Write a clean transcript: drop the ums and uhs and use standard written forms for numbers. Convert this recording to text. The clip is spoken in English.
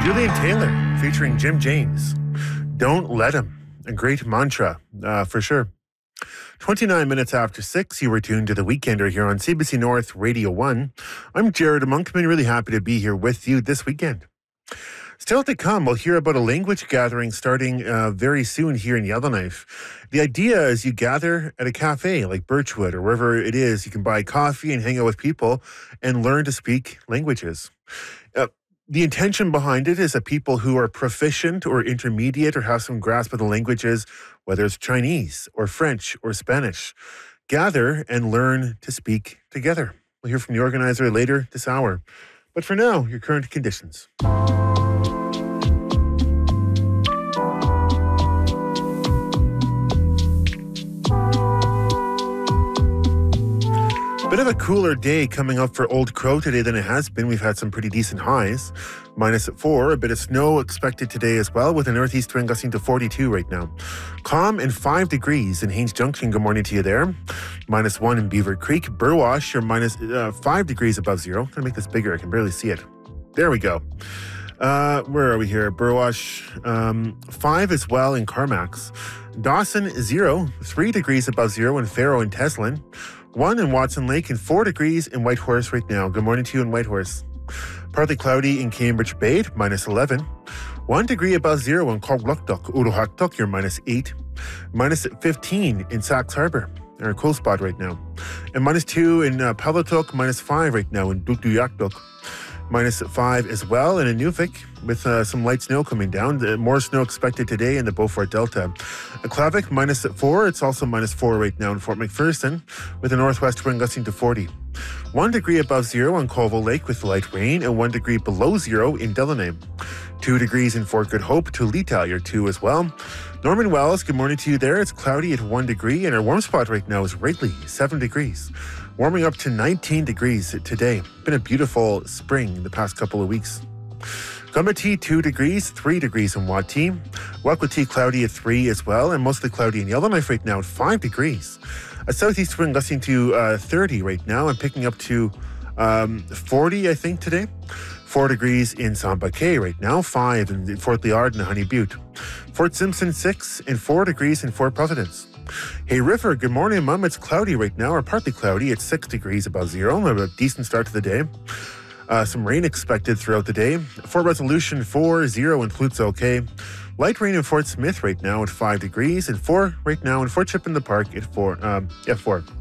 Julian Taylor featuring Jim James. Don't let him. A great mantra, for sure. 29 minutes after 6, you were tuned to The Weekender here on CBC North Radio 1. I'm Jared Monkman, really happy to be here with you this weekend. Still to come, we'll hear about a language gathering starting very soon here in Yellowknife. The idea is you gather at a cafe like Birchwood or wherever it is. You can buy coffee and hang out with people and learn to speak languages. The intention behind it is that people who are proficient or intermediate or have some grasp of the languages, whether it's Chinese or French or Spanish, gather and learn to speak together. We'll hear from the organizer later this hour. But for now, your current conditions. Bit of a cooler day coming up for Old Crow today than it has been. We've had some pretty decent highs. -4, a bit of snow expected today as well, with a northeast wind gusting to 42 right now. Calm and 5 degrees in Haines Junction. Good morning to you there. -1 in Beaver Creek. Burwash, you're -5 degrees above zero. I'm going to make this bigger. I can barely see it. There we go. Where are we here? Burwash, 5 as well in Carmacks. Dawson, 0, 3 degrees above zero in Faro and Teslin. 1 in Watson Lake and 4 degrees in Whitehorse right now. Good morning to you in Whitehorse. Partly cloudy in Cambridge Bay, -11. 1 degree above zero in Cogluktuk, Uruhaktuk, you're -8. -15 in Sax Harbor, our cool spot right now. And -2 in Palatuk, -5 right now in Dukduyaktuk. -5 as well in Inuvik with some light snow coming down. More snow expected today in the Beaufort Delta. Klavik, -4. It's also -4 right now in Fort McPherson with a northwest wind gusting to 40. 1 degree above zero on Colville Lake with light rain and 1 degree below zero in Delaney. 2 degrees in Fort Good Hope. Tulita, you're 2 as well. Norman Wells, good morning to you there. It's cloudy at 1 degree and our warm spot right now is Wrigley, 7 degrees. Warming up to 19 degrees today. Been a beautiful spring the past couple of weeks. Gumati, 2 degrees, 3 degrees in Wati. Wakwati, cloudy at 3 as well, and mostly cloudy in Yellowknife right now at 5 degrees. A southeast wind gusting to 30 right now and picking up to 40, I think, today. 4 degrees in Samba Cay right now, 5 in Fort Liard and Honey Butte. Fort Simpson, 6 and 4 degrees in Fort Providence. Hey River, good morning, Mum. It's cloudy right now, or partly cloudy. It's 6 degrees above zero. A decent start to the day. Some rain expected throughout the day. Fort Resolution, 4, 0 in Flutes, okay. Light rain in Fort Smith right now at 5 degrees, and 4 right now in Fort Chip in the Park at 4.